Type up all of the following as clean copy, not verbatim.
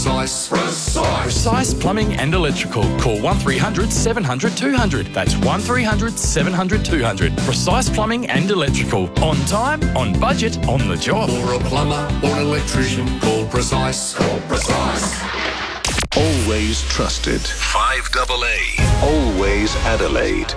Precise Plumbing and Electrical. Call 1300 700 200. That's 1300 700 200. Precise Plumbing and Electrical. On time, on budget, on the job. For a plumber or an electrician, call Precise. Call Precise. Always trusted. 5AA. Always Adelaide.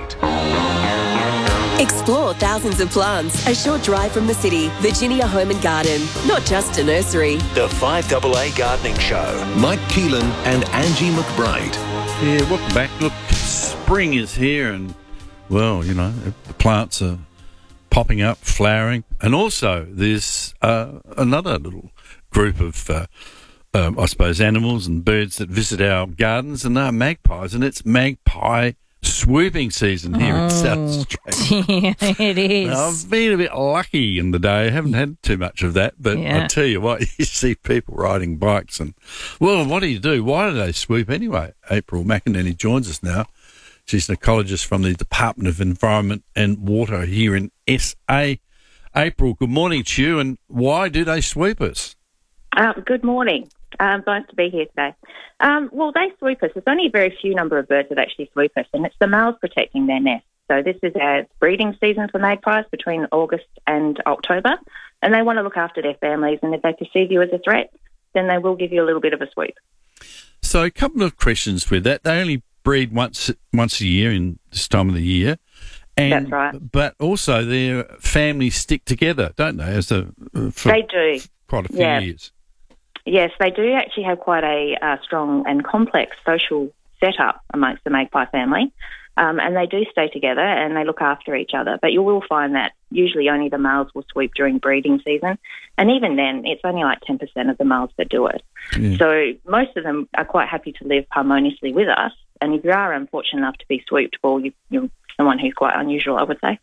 Explore thousands of plants, a short drive from the city. Virginia Home and Garden, not just a nursery. The 5AA Gardening Show. Mike Keelan and Angie McBride. Yeah, welcome back. Look, spring is here and, well, you know, the plants are popping up, flowering. And also there's another little group of, I suppose, animals and birds that visit our gardens, and they're magpies, and it's magpie swooping season here in South Australia. Yeah, it is. Now, I've been a bit lucky in the day. I haven't had too much of that, but I tell you what, you see people riding bikes and, well, what do you do? Why do they swoop anyway? April McInerney joins us now. She's an ecologist from the Department of Environment and Water here in SA. April, good morning to you, and why do they swoop us? Good morning. Nice to be here today. Well, they swoop us. There's only a very few number of birds that actually swoop us, and it's the males protecting their nest. So this is a breeding season for magpies between August and October, and they want to look after their families, and if they perceive you as a threat, then they will give you a little bit of a swoop. So a couple of questions with that. They only breed once a year in this time of the year. And, that's right. But also their families stick together, don't they? They do. Quite a few years. Yes, they do actually have quite a strong and complex social setup amongst the magpie family, and they do stay together and they look after each other. But you will find that usually only the males will swoop during breeding season, and even then it's only like 10% of the males that do it. Yeah. So most of them are quite happy to live harmoniously with us, and if you are unfortunate enough to be swooped, well, you're someone who's quite unusual, I would say.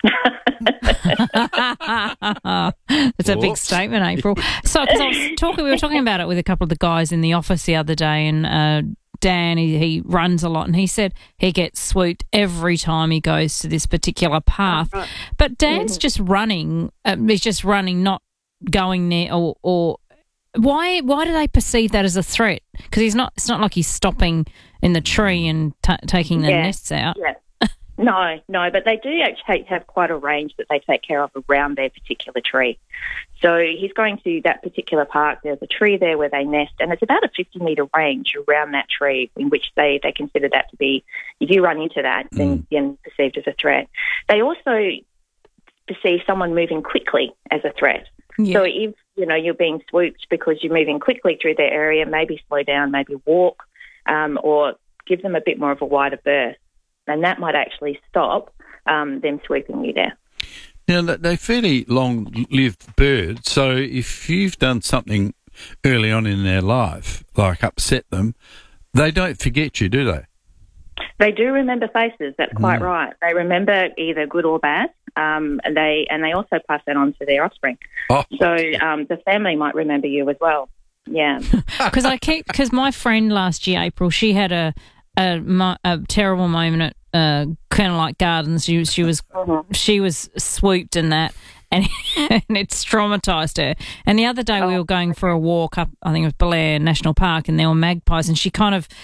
That's a big statement, April. So, because we were talking about it with a couple of the guys in the office the other day, and Dan, he runs a lot, and he said he gets swooped every time he goes to this particular path. But Dan's just running. He's just running, not going there. Or why do they perceive that as a threat? Because it's not like he's stopping in the tree and taking the nests out. Yeah. No, but they do actually have quite a range that they take care of around their particular tree. So he's going to that particular park. There's a tree there where they nest, and it's about a 50-metre range around that tree in which they consider that to be, if you run into that, then you're perceived as a threat. They also perceive someone moving quickly as a threat. Yeah. So if, you're being swooped because you're moving quickly through their area, maybe slow down, maybe walk, or give them a bit more of a wider berth. And that might actually stop them swooping you there. Now, they're fairly long-lived birds, so if you've done something early on in their life, like upset them, they don't forget you, do they? They do remember faces, that's quite right. They remember either good or bad, and they also pass that on to their offspring. Oh. So the family might remember you as well, yeah. Because my friend last year, April, she had a terrible moment at Colonelite Gardens. She was swooped in that, and it's traumatised her. And the other day we were going for a walk up, I think it was Belair National Park, and there were magpies, and she kind of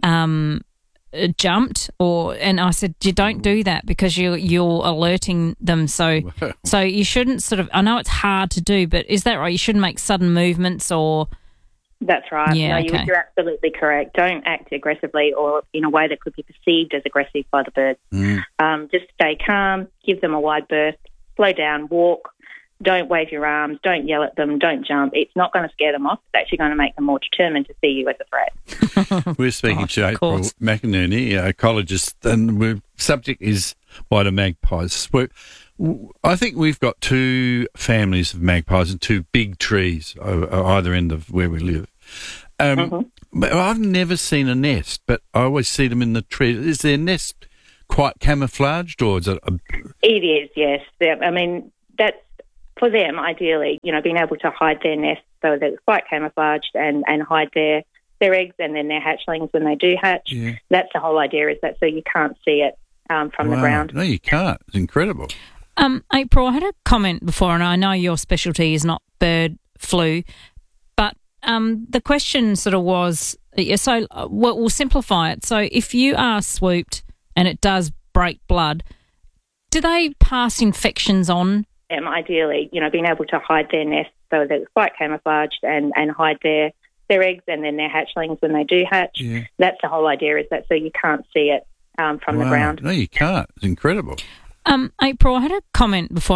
jumped, and I said, "You don't do that because you're alerting them. So you shouldn't sort of. I know it's hard to do, but is that right? You shouldn't make sudden movements or." That's right. Yeah, you're absolutely correct. Don't act aggressively or in a way that could be perceived as aggressive by the birds. Just stay calm, give them a wide berth, slow down, walk, don't wave your arms, don't yell at them, don't jump. It's not going to scare them off. It's actually going to make them more determined to see you as a threat. We're speaking to April McInerney, ecologist, and the subject is why do magpies swoop. I think we've got two families of magpies and two big trees either end of where we live. But I've never seen a nest, but I always see them in the trees. Is their nest quite camouflaged, or is it? It is, yes. I mean, that's for them, ideally, being able to hide their nest so that it's quite camouflaged and hide their eggs and then their hatchlings when they do hatch. Yeah. That's the whole idea, is that so you can't see it from the ground. No, you can't. It's incredible. April, I had a comment before, and I know your specialty is not bird flu, but the question sort of was, so we'll simplify it. So if you are swooped and it does break blood, do they pass infections on? Ideally, being able to hide their nest so that it's quite camouflaged and hide their eggs and then their hatchlings when they do hatch. Yeah. That's the whole idea, is that so you can't see it from the ground. No, you can't. It's incredible. April, I had a comment before